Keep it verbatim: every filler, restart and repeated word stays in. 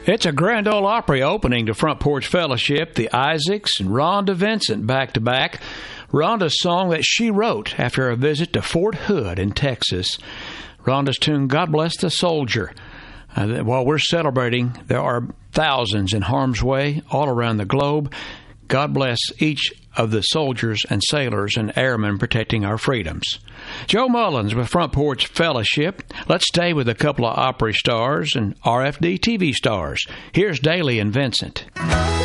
It's a Grand Ole Opry opening to Front Porch Fellowship, the Isaacs and Rhonda Vincent back-to-back. Rhonda's song that she wrote after a visit to Fort Hood in Texas. Rhonda's tune, God Bless the Soldier. Uh, while we're celebrating, there are thousands in harm's way all around the globe. God bless each of the soldiers and sailors and airmen protecting our freedoms. Joe Mullins with Front Porch Fellowship. Let's stay with a couple of Opry stars and R F D T V stars. Here's Daly and Vincent.